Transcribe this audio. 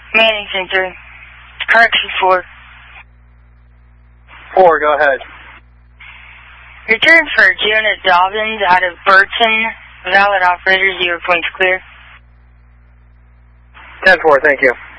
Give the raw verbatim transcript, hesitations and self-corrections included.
Manning Center. Correction four. Four, go ahead. Return for Jonah Dobbins out of Burton. Valid operator, zero points clear. ten four, thank you.